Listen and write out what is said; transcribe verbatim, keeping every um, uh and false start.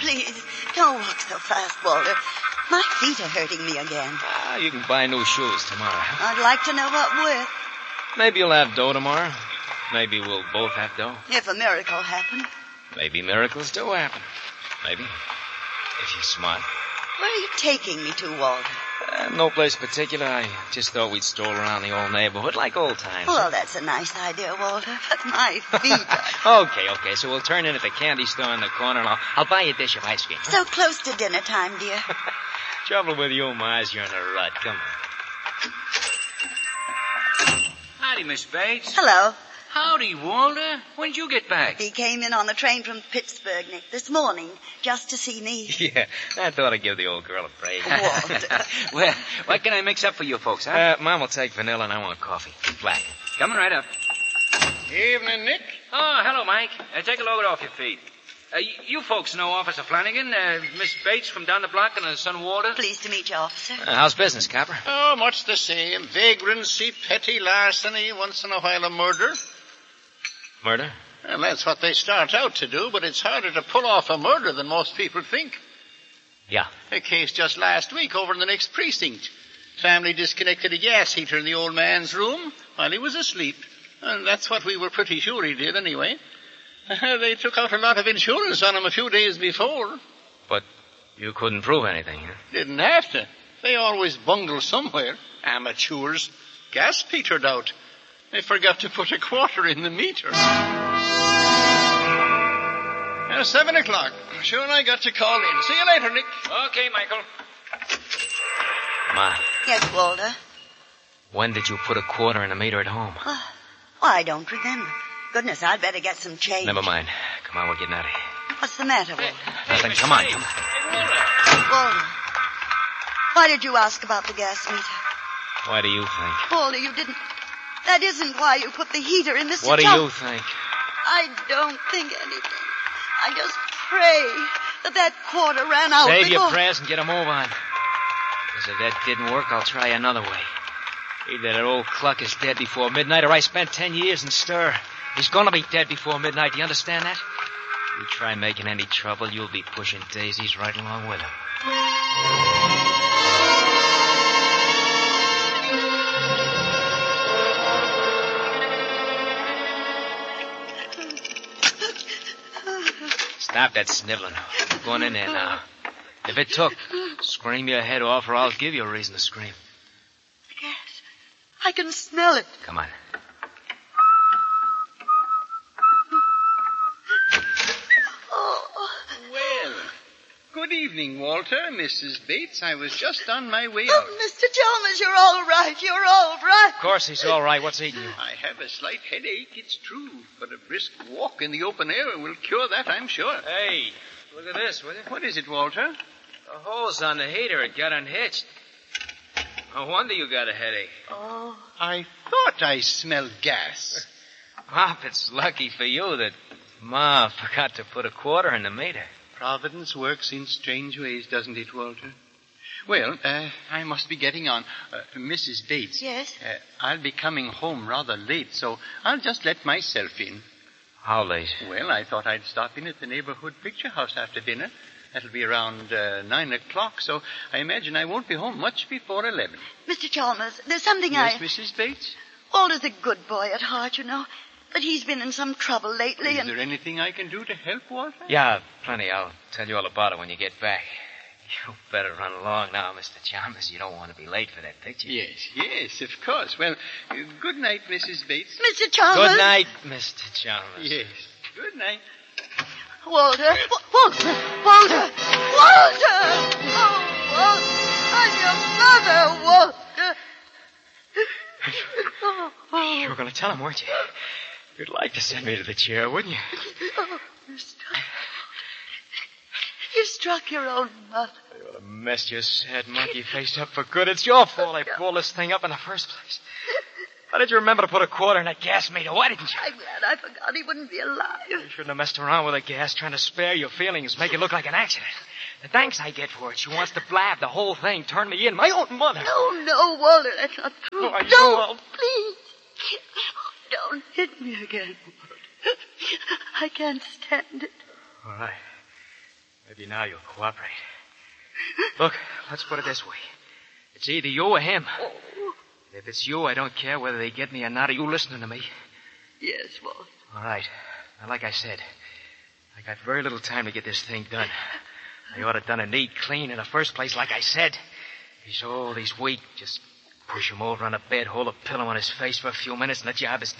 please, don't walk so fast, Walter. My feet are hurting me again. Ah, you can buy new shoes tomorrow. I'd like to know what with. Maybe you'll have dough tomorrow. Maybe we'll both have dough. If a miracle happened. Maybe miracles do happen. Maybe. If you're smart. Where are you taking me to, Walter? Uh, no place particular. I just thought we'd stroll around the old neighborhood like old times. Well, that's a nice idea, Walter, but my feet are... Okay, okay, so we'll turn in at the candy store in the corner and I'll, I'll buy you a dish of ice cream. So close to dinner time, dear. Trouble with you, Mars, you're in a rut. Come on. Howdy, Miss Bates. Hello. Howdy, Walter. When did you get back? He came in on the train from Pittsburgh, Nick, this morning, just to see me. Yeah, I thought I'd give the old girl a break. Walter. Well, what can I mix up for you folks, huh? Uh, Mom will take vanilla and I want coffee. Black. Coming right up. Evening, Nick. Oh, hello, Mike. Uh, take a load off your feet. Uh, y- you folks know Officer Flanagan, uh, Miss Bates from down the block and her son Walter? Pleased to meet you, officer. Uh, how's business, Copper? Oh, much the same. Vagrancy, petty larceny, once in a while a murder. Murder? Well, that's what they start out to do, but it's harder to pull off a murder than most people think. Yeah. A case just last week over in the next precinct. Family disconnected a gas heater in the old man's room while he was asleep. And that's what we were pretty sure he did anyway. Uh, they took out a lot of insurance on him a few days before. But you couldn't prove anything, huh? Didn't have to. They always bungle somewhere. Amateurs. Gas petered out. They forgot to put a quarter in the meter. Now, seven o'clock. Sure I got to call in. See you later, Nick. Okay, Michael. Ma, Yes, Walter. when did you put a quarter in the meter at home? Oh, I don't remember. Goodness, I'd better get some change. Never mind. Come on, we're getting out of here. What's the matter, Walter? Nothing. Miss Come on, Bates. come on. Hey, Walter. Walter, why did you ask about the gas meter? Why do you think? Walter, you didn't... That isn't why you put the heater in, Mister What do Tom- you think? I don't think anything. I just pray that that quarter ran out Save before... your prayers and get a move on. Because if that didn't work, I'll try another way. Either that old cluck is dead before midnight, or I spent ten years in stir. He's gonna be dead before midnight. Do you understand that? You try making any trouble, you'll be pushing daisies right along with him. Stop that sniveling. We're going in there now. If it took, scream your head off or I'll give you a reason to scream. The gas. I can smell it. Come on. Oh, Well, good evening, Walter, Missus Bates. I was just on my way out. oh, Mister Chalmers, you're all right. You're all right. Of course he's all right. What's eating you? I have a slight headache, it's true, but a brisk walk in the open air will cure that, I'm sure. Hey, look at this, will you? What is it, Walter? The hose on the heater, it got unhitched. No wonder you got a headache. Oh, I thought I smelled gas. Pop, it's lucky for you that Ma forgot to put a quarter in the meter. Providence works in strange ways, doesn't it, Walter? Well, uh, I must be getting on. Uh, Missus Bates. yes. Uh, I'll be coming home rather late, so I'll just let myself in. How late? Well, I thought I'd stop in at the neighborhood picture house after dinner. That'll be around uh, nine o'clock, so I imagine I won't be home much before eleven. Mister Chalmers, there's something Yes, I... Missus Bates? Walter's a good boy at heart, you know. But he's been in some trouble lately, Is and... there anything I can do to help, Walter? Yeah, plenty. I'll tell you all about it when you get back. You better run along now, Mister Chalmers. You don't want to be late for that picture. Yes, yes, of course. Well, uh, good night, Missus Bates. Mister Chalmers... Good night, Mister Chalmers. Yes, good night. Walter! Wa- Walter! Walter! Walter! Oh, Walter! I'm your mother, Walter! Oh, You were going to tell him, weren't you? You'd like to send me to the chair, wouldn't you? oh, you struck... You struck your own mother. You would have messed your sad monkey face up for good. It's your fault I pulled this thing up in the first place. How did you remember to put a quarter in that gas meter? Why didn't you? I'm glad I forgot he wouldn't be alive. You shouldn't have messed around with the gas, trying to spare your feelings, make it look like an accident. The thanks I get for it. She wants to blab the whole thing, turn me in. My own mother. No, no, Walter, that's not true. Why, you Don't, won't. please. Don't hit me again. I can't stand it. All right. Maybe now you'll cooperate. Look, let's put it this way. It's either you or him. Oh. If it's you, I don't care whether they get me or not. Are you listening to me? Yes, boss. All right. Now, like I said, I got very little time to get this thing done. I ought to have done it neat, clean in the first place, like I said. He's old, he's weak. Just push him over on a bed, hold a pillow on his face for a few minutes, and the job is